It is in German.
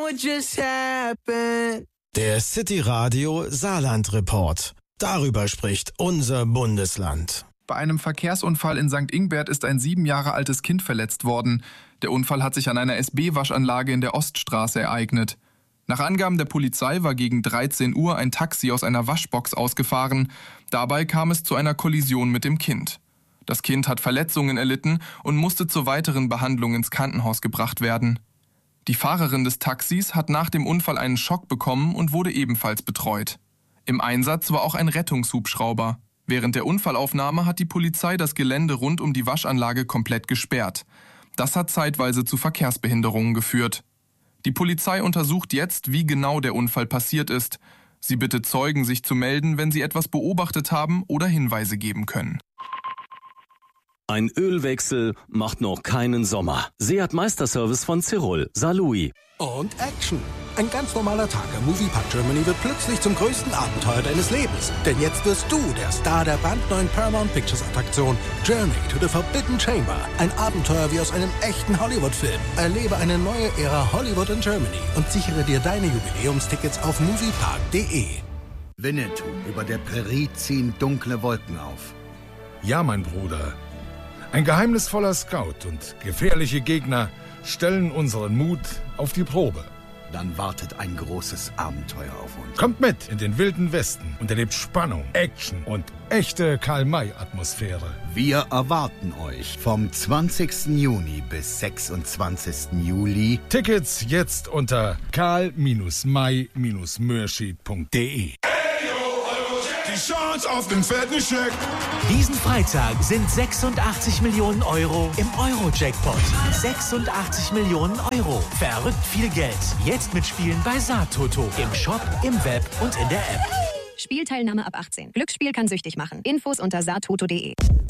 what just happened. Der City Radio Saarland Report. Darüber spricht unser Bundesland. Bei einem Verkehrsunfall in St. Ingbert ist ein 7 Jahre altes Kind verletzt worden. Der Unfall hat sich an einer SB-Waschanlage in der Oststraße ereignet. Nach Angaben der Polizei war gegen 13 Uhr ein Taxi aus einer Waschbox ausgefahren. Dabei kam es zu einer Kollision mit dem Kind. Das Kind hat Verletzungen erlitten und musste zur weiteren Behandlung ins Krankenhaus gebracht werden. Die Fahrerin des Taxis hat nach dem Unfall einen Schock bekommen und wurde ebenfalls betreut. Im Einsatz war auch ein Rettungshubschrauber. Während der Unfallaufnahme hat die Polizei das Gelände rund um die Waschanlage komplett gesperrt. Das hat zeitweise zu Verkehrsbehinderungen geführt. Die Polizei untersucht jetzt, wie genau der Unfall passiert ist. Sie bittet Zeugen, sich zu melden, wenn sie etwas beobachtet haben oder Hinweise geben können. Ein Ölwechsel macht noch keinen Sommer. Seat Meisterservice von Cirol, Saarlouis. Und Action. Ein ganz normaler Tag im Moviepark Germany wird plötzlich zum größten Abenteuer deines Lebens. Denn jetzt wirst du der Star der brandneuen Paramount Pictures Attraktion Journey to the Forbidden Chamber. Ein Abenteuer wie aus einem echten Hollywood-Film. Erlebe eine neue Ära Hollywood in Germany und sichere dir deine Jubiläumstickets auf moviepark.de. Winnetou, über der Prärie ziehen dunkle Wolken auf. Ja, mein Bruder. Ein geheimnisvoller Scout und gefährliche Gegner stellen unseren Mut auf die Probe. Dann wartet ein großes Abenteuer auf uns. Kommt mit in den wilden Westen und erlebt Spannung, Action und echte Karl-May-Atmosphäre. Wir erwarten euch vom 20. Juni bis 26. Juli. Tickets jetzt unter karl-may-mürschid.de. Die Chance auf den fetten Scheck. Diesen Freitag sind 86 Millionen Euro im Euro-Jackpot. 86 Millionen Euro. Verrückt viel Geld. Jetzt mitspielen bei Saartoto. Im Shop, im Web und in der App. Spielteilnahme ab 18. Glücksspiel kann süchtig machen. Infos unter saartoto.de.